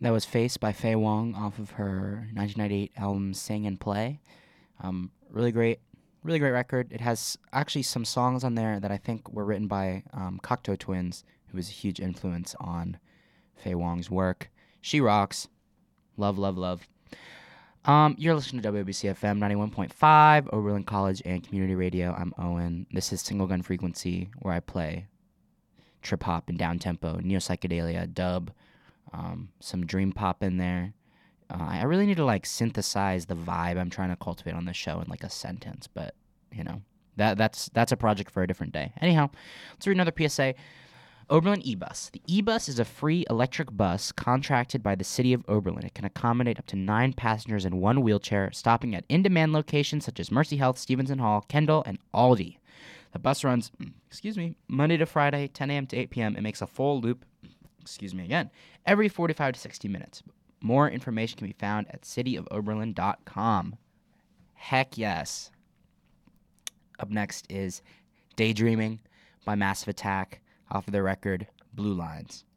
That was Face by Faye Wong off of her 1998 album Sing and Play. Really great record. It has actually some songs on there that I think were written by Cocteau Twins, who was a huge influence on Faye Wong's work. She rocks. Love, love, love. You're listening to WBC FM 91.5, Oberlin College and Community Radio. I'm Owen. This is Single Gun Frequency, where I play trip hop and down tempo, neo psychedelia, dub, some dream pop in there. I really need to like synthesize the vibe I'm trying to cultivate on this show in like a sentence, but you know that's a project for a different day. Anyhow, let's read another PSA. Oberlin eBus. The eBus is a free electric bus contracted by the city of Oberlin. It can accommodate up to 9 passengers in one wheelchair, stopping at in-demand locations such as Mercy Health, Stevenson Hall, Kendall, and Aldi. The bus runs, Monday to Friday, 10 a.m. to 8 p.m. It makes a full loop, every 45 to 60 minutes. More information can be found at cityofoberlin.com. Heck yes. Up next is Daydreaming by Massive Attack off of their record Blue Lines.